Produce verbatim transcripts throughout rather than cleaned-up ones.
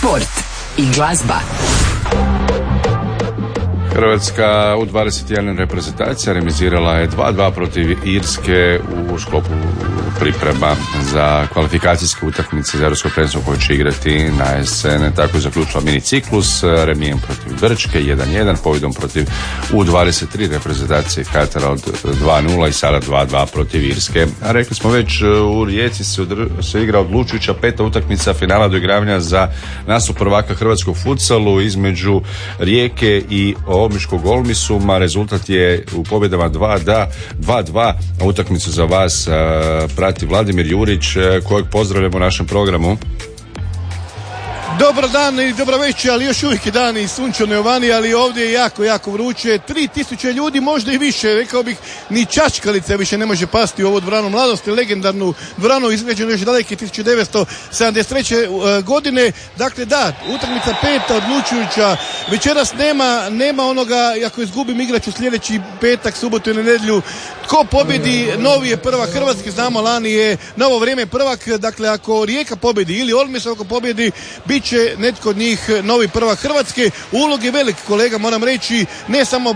Sport i glazba. Hrvatska u dvadeset jedan reprezentacija remizirala je dva dva protiv Irske u sklopu priprema za kvalifikacijske utakmice za europsko prvenstvo koje će igrati na jesen. Tako je zaključila mini ciklus remijem protiv Grčke jedan jedan, pobjedom protiv U dvadeset tri reprezentacije Katara od dva nula i sada dva dva protiv Irske. A rekli smo već, u Rijeci se, odr- se igra odlučujuća peta utakmica finala doigravanja za nastup prvaka hrvatskog futsalu između Rijeke i Omiškog Olmisuma. Rezultat je u pobjedama dva dva, a utakmicu za vas prati Vladimir Jurić, kojeg pozdravljamo u našem programu. Dobar dan i dobra večer, ali još uvijek je dan i sunčano je vani, ali ovdje je jako, jako vruće. Tri tisuće ljudi, možda i više, rekao bih, ni čačkalica više ne može pasti u ovu dvoranu mladosti, legendarnu dvoranu izgrađenu još daleke tisuću devetsto sedamdeset treće godine. Dakle, da, utakmica peta, odlučujuća. Večeras nema, nema onoga, ako izgubim igrač u sljedeći petak, subotu i nedjelju, tko pobjedi, novi je prvak Hrvatske, znamo lani je novo vrijeme prvak. Dakle, ako Rijeka pobjedi ili Olmis ako pobjedi, bit će netko od njih novi prvak Hrvatske. Ulog je velik, kolega, moram reći, ne samo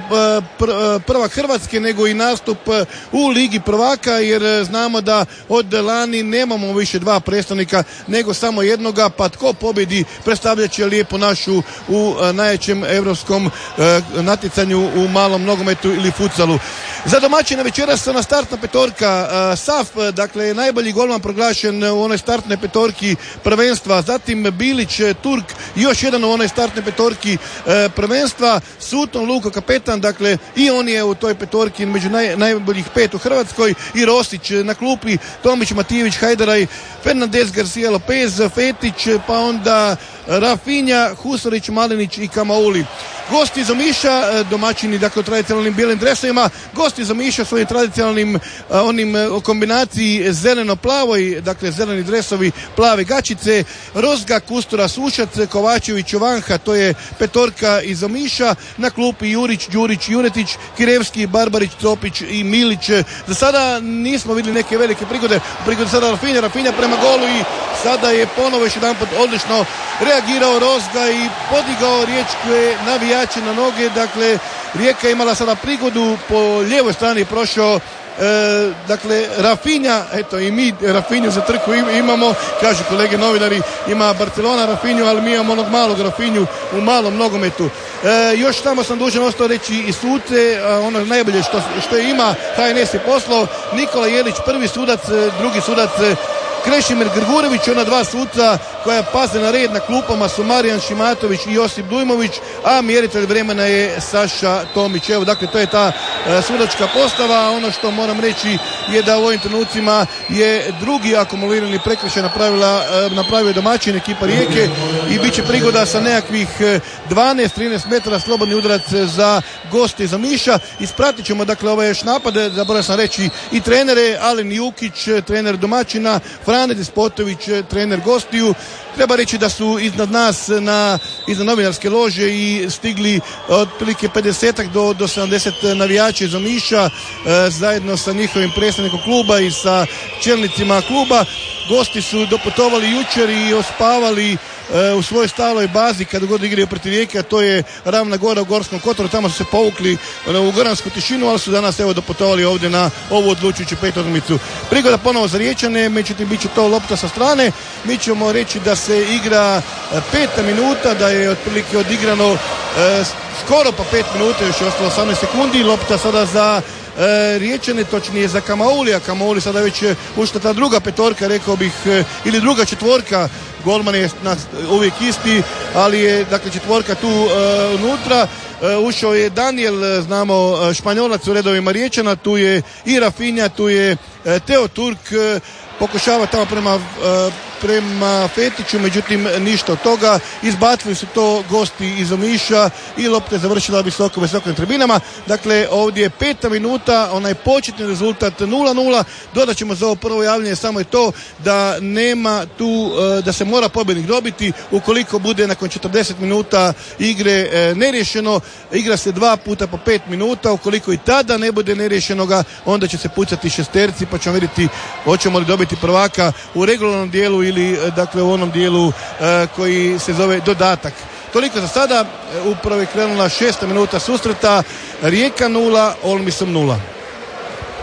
prvak Hrvatske, nego i nastup u Ligi prvaka, jer znamo da od lani nemamo više dva predstavnika, nego samo jednoga, pa tko pobjedi predstavljat će lijepo našu u najvećem europskom natjecanju u malom nogometu ili futsalu. Za domaćina večeras ona startna petorka, Saf, dakle najbolji golman proglašen u onoj startnoj petorki prvenstva, zatim Bilić, Turk, još jedan u onoj startnoj petorki e, prvenstva, Sutton, Luko, kapetan, dakle i on je u toj petorki među naj, najboljih pet u Hrvatskoj, i Rosić na klupi, Tomić, Matijević, Hajdaraj, Fernandez, Garcia Lopez, Fetić, pa onda Rafinha, Husarić, Malinić i Kamauli. Gosti iz Omiša, domaćini dakle u tradicionalnim bijelim dresovima, gosti iz Omiša svojim tradicionalnim onim kombinaciji zeleno-plavoj, dakle zeleni dresovi, plave gačice, Rozga, Kustura, Sušac, Kovačević, Jovanha, to je petorka iz Omiša, na klupi Jurić, Đurić, Juretić, Kirevski, Barbarić, Copić i Milić. Za sada nismo vidjeli neke velike prigode, prigode sada Rafinha, Rafinha prema golu i sada je ponovo još jedan put odlično reagirao Rozga i podigao riječke navijače na noge. Dakle, Rijeka imala sada prigodu, po lijevoj strani prošao E, dakle Rafinha, eto i mi Rafinhu za trku imamo, kažu kolege novinari, ima Barcelona Rafinhu, ali mi imamo onog malog Rafinhu u malom nogometu. E, još tamo sam dužan ostao reći i suce, ono najbolje što, što ima H N S je poslao, Nikola Jelić prvi sudac, drugi sudac Krešimir Grgurević, ona dva suca koja paze na red na klupama su Marijan Šimatović i Josip Dujmović, a mjeritelj vremena je Saša Tomić. Evo, dakle, to je ta e, sudačka postava. Ono što moram reći je da u ovim trenucima je drugi akumulirani prekršaj napravila, e, napravio domaćin ekipa Rijeke i bit će prigoda sa nekakvih dvanaest trinaest metara slobodni udarac za goste iz Omiša. Ispratit ćemo, dakle, ovaj još napad, zaboravio sam reći i trenere, Alen Jukić, trener domaćina, Frane Despotović, trener gostiju. Treba reći da su iznad nas na, iznad novinarske lože i stigli otprilike pedesetak do, do sedamdeset navijača iz Omiša, e, zajedno sa njihovim predstavnikom kluba i sa čelnicima kluba. Gosti su doputovali jučer i ospavali e, u svojoj staloj bazi kada god igraju protiv Rijeke, a to je Ravna Gora u Gorskom kotaru. Tamo su se povukli e, u goransku tišinu, ali su danas evo doputovali ovdje na ovu odlučujuću petu utakmicu. Prigoda ponovo za Riječane, međutim bit će to lopta sa strane. Mi ćemo reći da se igra peta minuta, da je otprilike odigrano e, skoro pa pet minuta, još je ostalo osamnaest sekundi. Lopta sada za E, Riječane, točnije za Kamauli, a Kamauli sada već ušla ta druga petorka, rekao bih, e, ili druga četvorka. Golman je na, uvijek isti, ali je dakle četvorka tu e, unutra. E, ušao je Daniel, znamo, Španjolac u redovima Riječana, tu je i Rafinha, tu je e, Teo Turk, e, pokušava tamo prema e, prema Fetiću, međutim ništa od toga. Izbacili su to gosti iz Omiša i lopta je završila visoko visokim tribinama. Dakle, ovdje je peta minuta, onaj početni rezultat nula nula. Dodat ćemo za ovo prvo javljanje samo je to da nema tu, da se mora pobjednik dobiti. Ukoliko bude nakon četrdeset minuta igre neriješeno, igra se dva puta po pet minuta. Ukoliko i tada ne bude neriješenoga, onda će se pucati šesterci, pa ćemo vidjeti hoćemo li dobiti prvaka u regularnom dijelu ili ili dakle u onom dijelu koji se zove dodatak. Toliko za sada, upravo je krenula šesta minuta susreta, Rijeka nula, Olmisom nula.